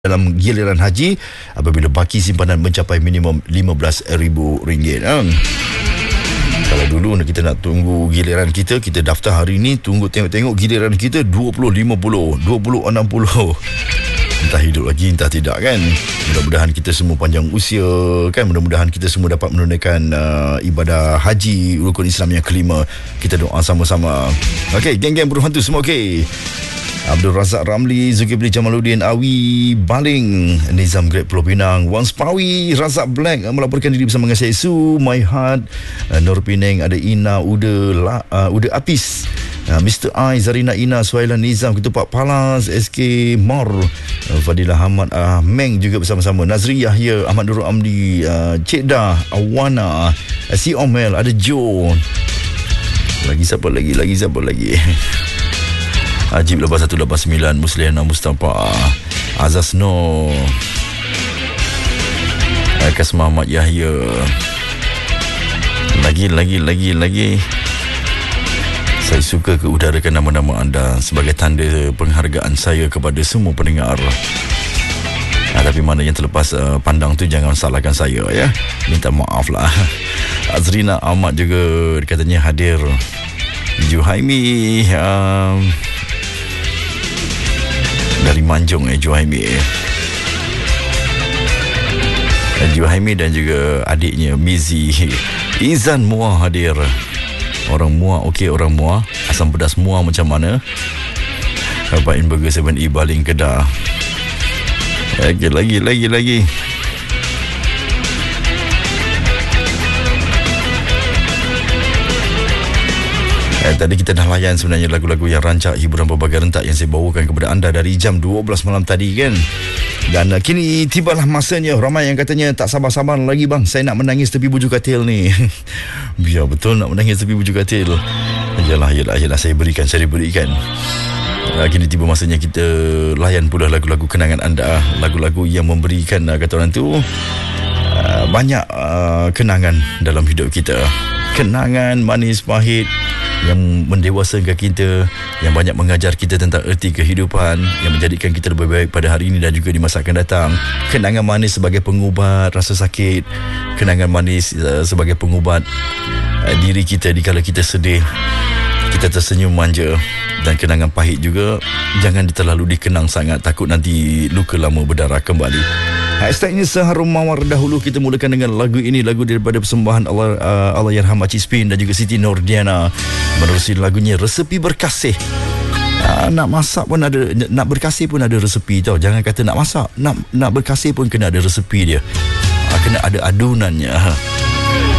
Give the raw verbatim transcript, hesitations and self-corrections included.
dalam giliran haji apabila baki simpanan mencapai minimum lima belas ribu ringgit. Ha? Kalau dulu kita nak tunggu giliran kita, kita daftar hari ni, tunggu tengok-tengok giliran kita dua puluh lima puluh, dua puluh enam puluh. Entah hidup lagi, entah tidak kan. Mudah-mudahan kita semua panjang usia kan. Mudah-mudahan kita semua dapat menunaikan uh, ibadah haji rukun Islam yang kelima. Kita doa sama-sama. Okey, geng-geng buruh hantu semua okey. Abdul Razak Ramli, Zulkifli Jamaluddin, Awi Baling, Nizam Great Pulau Pinang, Wan Spawi, Razak Black melaporkan diri bersama dengan saya Su, My Heart, Nur Penang, ada Ina, Uda, La, uh, Uda Apis, uh, Mister I, Zarina Ina, Suhailan Nizam, Ketupat Palas, S K Mor, uh, Fadilah Ahmad, uh, Meng juga bersama-sama, Nazri Yahya, Ahmad Nurul Amdi, uh, Cik Dah, Awana, uh, Si Omel, ada Joe. Lagi siapa lagi? Lagi siapa lagi? Ajib lapan satu lapan sembilan, Musliana Mustafa, Azaz Noh, Kas Muhammad Yahya. Lagi, lagi, lagi, lagi. Saya suka keudarakan nama-nama anda sebagai tanda penghargaan saya kepada semua pendengar. Ah, tapi mana yang terlepas uh, pandang tu jangan salahkan saya ya. Minta maaf lah. Azrina Ahmad juga katanya hadir. Juhaimi um, dari Manjung eh Juhaimi eh. Juhaimi dan juga adiknya Mizi Izan Muah hadir. Orang Muah okey, orang Muah. Asam pedas Muah macam mana? Bapak In Burger tujuh E Baling Kedah. Lagi lagi lagi lagi. Eh, tadi kita dah layan sebenarnya lagu-lagu yang rancak hiburan berbagai rentak yang saya bawakan kepada anda dari jam dua belas malam tadi kan. Dan uh, kini tibalah masanya. Ramai yang katanya tak sabar-sabar lagi bang, saya nak menangis tepi bujur katil ni. Biar betul nak menangis tepi bujur katil. Yalah, yalah, yalah, saya berikan, saya berikan. Uh, kini tiba masanya kita layan pula lagu-lagu kenangan anda. Lagu-lagu yang memberikan uh, kata orang tu uh, banyak uh, kenangan dalam hidup kita. Kenangan manis pahit yang mendewasakan kita, yang banyak mengajar kita tentang erti kehidupan, yang menjadikan kita lebih baik pada hari ini dan juga di masa akan datang. Kenangan manis sebagai pengubat rasa sakit, kenangan manis uh, sebagai pengubat uh, diri kita dikala kita sedih, kita tersenyum manja. Dan kenangan pahit juga jangan terlalu dikenang sangat, takut nanti luka lama berdarah kembali. Hashtagnya seharum mawar. Dahulu kita mulakan dengan lagu ini, lagu daripada persembahan Allah uh, Allahyarham Cik Spin dan juga Siti Nordiana. Menerusi lagunya Resepi Berkasih. Uh, nak masak pun ada, nak berkasih pun ada resepi tau. Jangan kata nak masak, nak nak berkasih pun kena ada resepi dia. Uh, kena ada adunannya.